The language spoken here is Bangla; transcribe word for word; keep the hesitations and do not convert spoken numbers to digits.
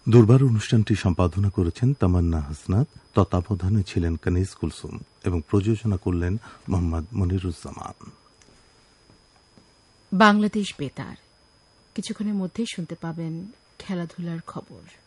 দুর্বার অনুষ্ঠানটি সম্পাদনা করেছেন তামান্না হাসনাত, তত্ত্বাবধানে ছিলেন কানিজ কুলসুম এবং প্রযোজনা করলেন মোহাম্মদ মনিরুজ্জামান। বাংলাদেশ বেতার কিছুক্ষণের মধ্যেই শুনতে পাবেন খেলাধুলার খবর।